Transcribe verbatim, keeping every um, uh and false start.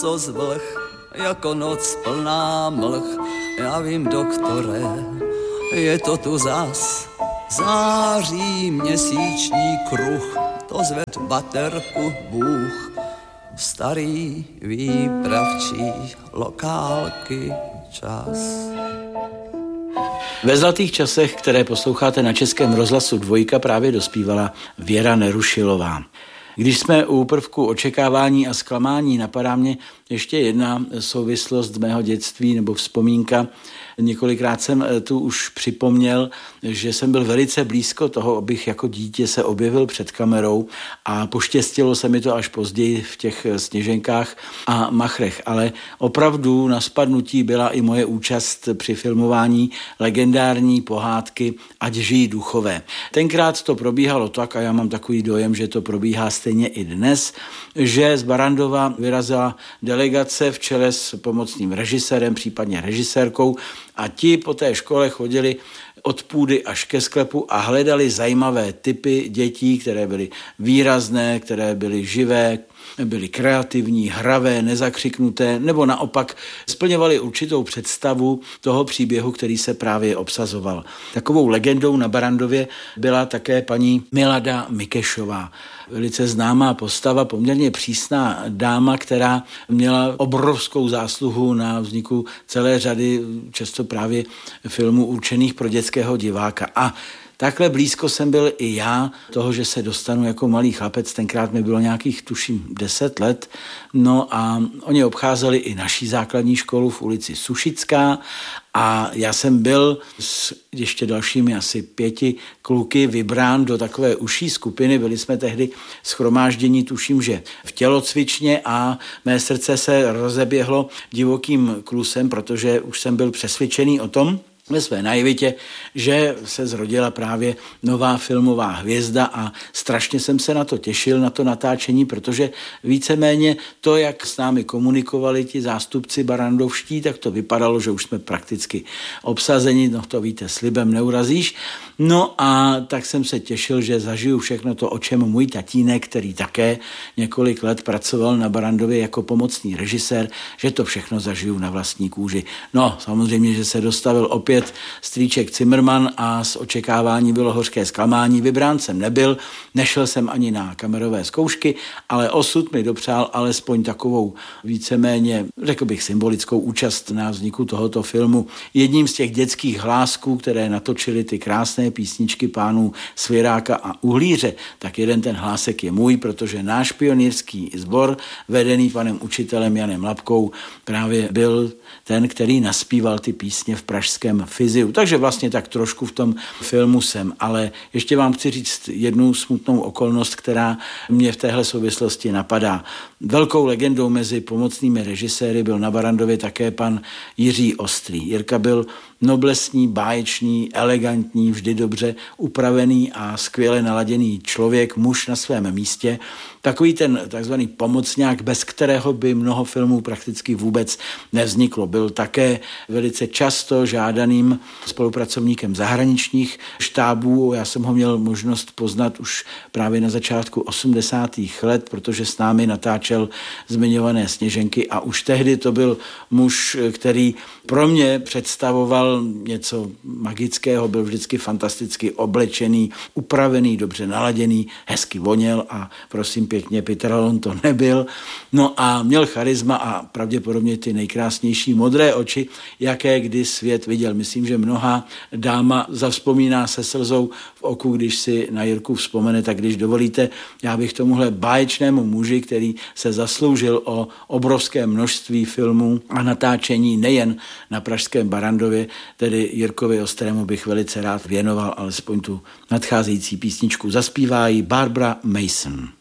sos vlh, jako noc plná mlh. Já vím, doktore, je to tu zas, září měsíční kruh, to zved baterku Bůh. Starý výpravčí lokálky čas. Ve zlatých časech, které posloucháte na Českém rozhlasu Dvojka, právě dospívala Věra Nerušilová. Když jsme u prvku očekávání a zklamání, napadá mě ještě jedna souvislost z mého dětství nebo vzpomínka. Několikrát jsem tu už připomněl, že jsem byl velice blízko toho, abych jako dítě se objevil před kamerou a poštěstilo se mi to až později v těch Sněženkách a Machrech. Ale opravdu na spadnutí byla i moje účast při filmování legendární pohádky Ať žijí duchové. Tenkrát to probíhalo tak, a já mám takový dojem, že to probíhá stejně i dnes, že z Barrandova vyrazila delegace v čele s pomocným režisérem, případně režisérkou, a ti po té škole chodili od půdy až ke sklepu a hledali zajímavé typy dětí, které byly výrazné, které byly živé, byly kreativní, hravé, nezakřiknuté, nebo naopak splňovaly určitou představu toho příběhu, který se právě obsazoval. Takovou legendou na Barrandově byla také paní Milada Mikešová. Velice známá postava, poměrně přísná dáma, která měla obrovskou zásluhu na vzniku celé řady často právě filmů určených pro dětského diváka. A takhle blízko jsem byl i já toho, že se dostanu jako malý chlapec, tenkrát mi bylo nějakých tuším deset let, no a oni obcházeli i naší základní školu v ulici Sušická a já jsem byl s ještě dalšími asi pěti kluky vybrán do takové užší skupiny, byli jsme tehdy shromáždění, tuším, že v tělocvičně a mé srdce se rozeběhlo divokým klusem, protože už jsem byl přesvědčený o tom, ve své naivitě, že se zrodila právě nová filmová hvězda a strašně jsem se na to těšil, na to natáčení, protože víceméně to, jak s námi komunikovali ti zástupci barrandovští, tak to vypadalo, že už jsme prakticky obsazeni, no to víte, slibem neurazíš. No a tak jsem se těšil, že zažiju všechno to, o čem můj tatínek, který také několik let pracoval na Barrandově jako pomocný režisér, že to všechno zažiju na vlastní kůži. No, samozřejmě, že se dostavil opět strýček Zimmerman a z očekávání bylo hořké zklamání. Vybrán jsem nebyl, nešel jsem ani na kamerové zkoušky, ale osud mi dopřál alespoň takovou víceméně, řekl bych, symbolickou účast na vzniku tohoto filmu. Jedním z těch dětských hlásků, které natočili ty krásné písničky pánů Svěráka a Uhlíře, tak jeden ten hlásek je můj, protože náš pionýrský sbor, vedený panem učitelem Janem Lapkou, právě byl ten, který naspíval ty písně v pražském Fyziu. Takže vlastně tak trošku v tom filmu jsem, ale ještě vám chci říct jednu smutnou okolnost, která mě v téhle souvislosti napadá. Velkou legendou mezi pomocnými režiséry byl na Barrandově také pan Jiří Ostrý. Jirka byl noblesní, báječný, elegantní, vždy dobře upravený a skvěle naladěný člověk, muž na svém místě. Takový ten takzvaný pomocňák, bez kterého by mnoho filmů prakticky vůbec nevzniklo. Byl také velice často žádaným spolupracovníkem zahraničních štábů. Já jsem ho měl možnost poznat už právě na začátku osmdesátých let, protože s námi natáčel zmiňované Sněženky a už tehdy to byl muž, který pro mě představoval něco magického, byl vždycky fantasticky oblečený, upravený, dobře naladěný, hezky voněl a prosím pěkně, Pitralon to nebyl. No a měl charisma a pravděpodobně ty nejkrásnější modré oči, jaké kdy svět viděl. Myslím, že mnoha dáma zavzpomíná se slzou v oku, když si na Jirku vzpomene, tak když dovolíte, já bych tomuhle báječnému muži, který se zasloužil o obrovské množství filmů a natáčení nejen na pražském Barrandově, tedy Jirkovi Ostrému bych velice rád věnoval alespoň tu nadcházející písničku. Zaspívá ji Barbara Mason.